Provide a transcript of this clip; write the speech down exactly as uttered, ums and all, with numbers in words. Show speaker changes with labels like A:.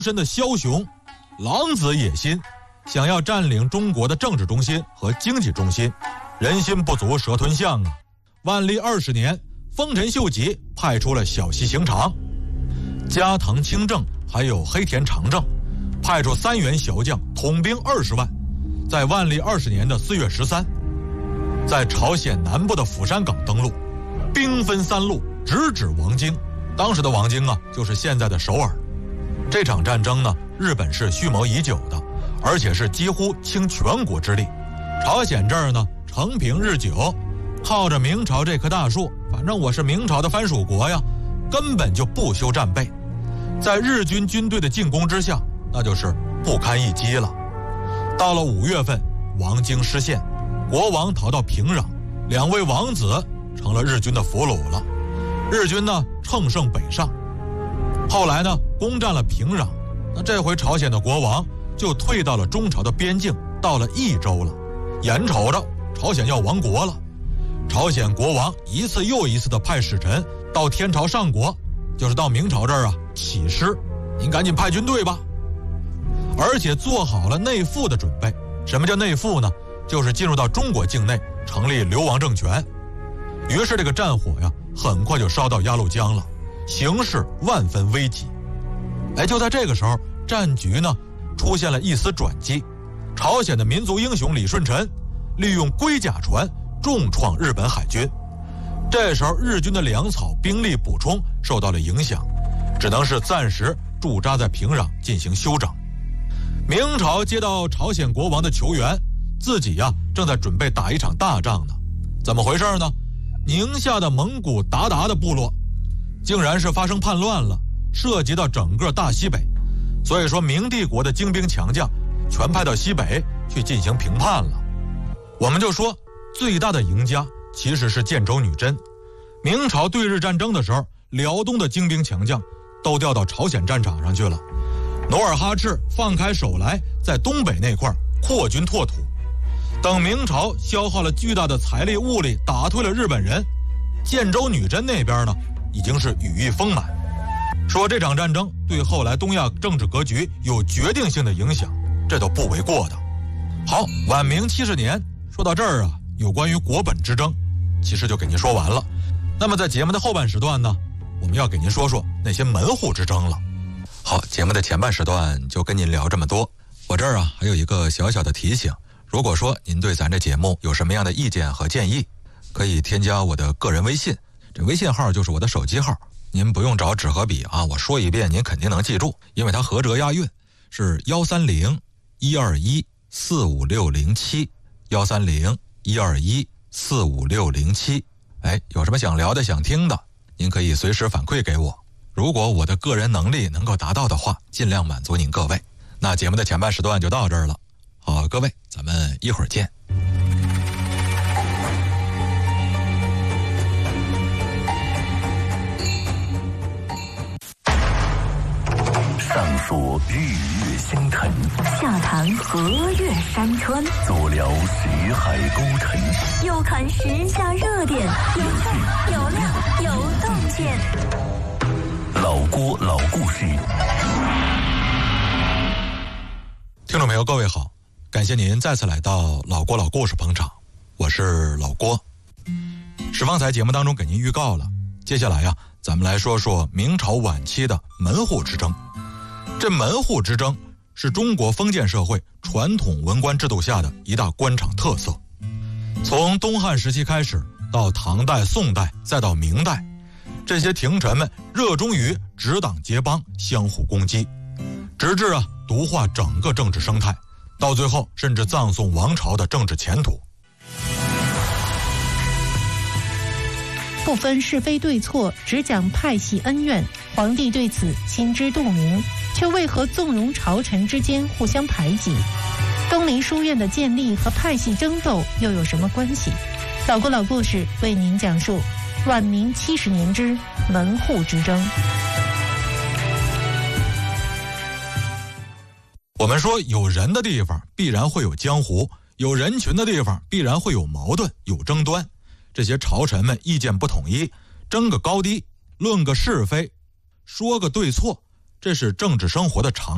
A: 身的枭雄，狼子野心，想要占领中国的政治中心和经济中心，人心不足蛇吞象啊！万历二十年，丰臣秀吉派出了小西行长、加藤清正还有黑田长政，派出三员小将统兵二十万，在万历二十年的四月十三，在朝鲜南部的釜山港登陆，兵分三路，直指王京。当时的王京啊，就是现在的首尔。这场战争呢，日本是蓄谋已久的，而且是几乎倾全国之力。朝鲜这儿呢，承平日久，靠着明朝这棵大树，反正我是明朝的藩属国呀，根本就不修战备。在日军军队的进攻之下，那就是不堪一击了。到了五月份，王京失陷，国王逃到平壤，两位王子成了日军的俘虏了。日军呢，乘胜北上，后来呢，攻占了平壤。那这回朝鲜的国王就退到了中朝的边境，到了益州了。眼瞅着朝鲜要亡国了，朝鲜国王一次又一次的派使臣到天朝上国，就是到明朝这儿啊起师，您赶紧派军队吧。而且做好了内附的准备。什么叫内附呢？就是进入到中国境内，成立流亡政权。于是这个战火呀，很快就烧到鸭绿江了，形势万分危急。哎，就在这个时候，战局呢出现了一丝转机。朝鲜的民族英雄李舜臣利用龟甲船重创日本海军。这时候日军的粮草兵力补充受到了影响，只能是暂时驻扎在平壤进行休整。明朝接到朝鲜国王的求援，自己呀、啊、正在准备打一场大仗呢。怎么回事呢？宁夏的蒙古鞑靼的部落竟然是发生叛乱了，涉及到整个大西北。所以说明帝国的精兵强将全派到西北去进行平叛了。我们就说最大的赢家其实是建州女真。明朝对日战争的时候，辽东的精兵强将都调到朝鲜战场上去了。努尔哈赤放开手来，在东北那块扩军拓土。等明朝消耗了巨大的财力物力，打退了日本人，建州女真那边呢，已经是羽翼丰满。说这场战争对后来东亚政治格局有决定性的影响，这都不为过的。好，晚明七十年说到这儿啊，有关于国本之争其实就给您说完了。那么在节目的后半时段呢，我们要给您说说那些门户之争了。好，节目的前半时段就跟您聊这么多。我这儿啊还有一个小小的提醒，如果说您对咱这节目有什么样的意见和建议，可以添加我的个人微信，这微信号就是我的手机号，您不用找纸和笔啊，我说一遍您肯定能记住，因为它合辙押韵，是幺三零一二一四五六零七，幺三零一二一四五六零七。哎，有什么想聊的想听的，您可以随时反馈给我。如果我的个人能力能够达到的话，尽量满足您各位。那节目的前半时段就到这儿了。好，各位，咱们一会儿见。
B: 上说日月星辰，
C: 下谈河岳山川，
B: 左聊徐海沟沉，
C: 右看时下热点，有趣有料有洞见。
B: 老郭老故事。
A: 听众朋友各位好，感谢您再次来到老郭老故事捧场，我是老郭。是方才节目当中给您预告了，接下来呀、啊，咱们来说说明朝晚期的门户之争。这门户之争是中国封建社会传统文官制度下的一大官场特色。从东汉时期开始，到唐代、宋代，再到明代，这些廷臣们热衷于执党结帮，相互攻击，直至啊毒化整个政治生态，到最后甚至葬送王朝的政治前途。
D: 不分是非对错，只讲派系恩怨，皇帝对此心知肚明，却为何纵容朝臣之间互相排挤？东林书院的建立和派系争斗又有什么关系？老郭老故事为您讲述晚明七十年之门户之争。
A: 我们说有人的地方必然会有江湖，有人群的地方必然会有矛盾，有争端。这些朝臣们意见不统一，争个高低，论个是非，说个对错，这是政治生活的常